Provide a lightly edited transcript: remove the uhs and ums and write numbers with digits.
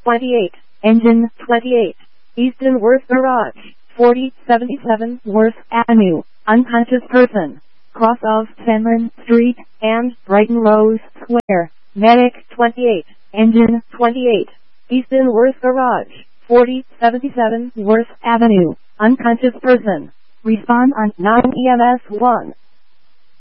28, engine 28, Easton Worth Garage, 4077 Worth Avenue, unconscious person, cross of Fenman Street and Brighton Rose Square, medic 28, engine 28, Easton Worth Garage, 4077 Worth Avenue, unconscious person, respond on 9 EMS 1.